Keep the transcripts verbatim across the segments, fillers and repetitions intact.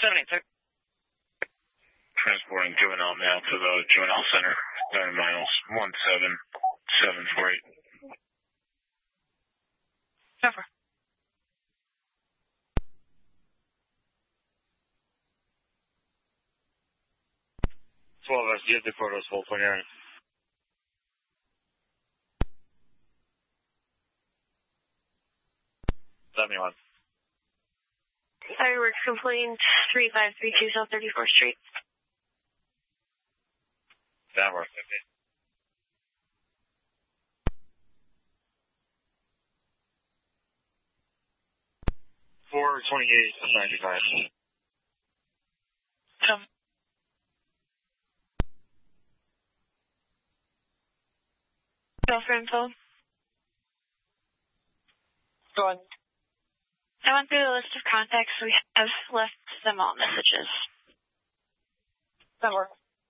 seven eight six. Transporting juvenile now to the juvenile center, seven miles, one seven seven four eight. Over. twelve S, you have the photos full twenty-nine. seventy-one. Fireworks complaint three five three two South thirty-fourth Street. That works. Okay. four twenty-eight ninety-five. Come. Go for info. Go on. I went through the list of contacts. We have left them all messages. That works.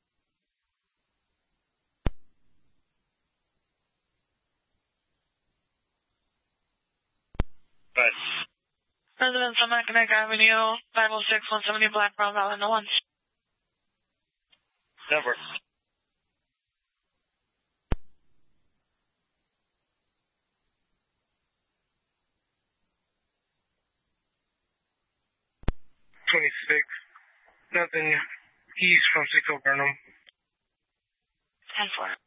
Bye. Residents on Mackinac Avenue, five oh six, one seventy Black Brown Valley, no one. That works. twenty-six. Nothing east from six oh Burnham. ten four.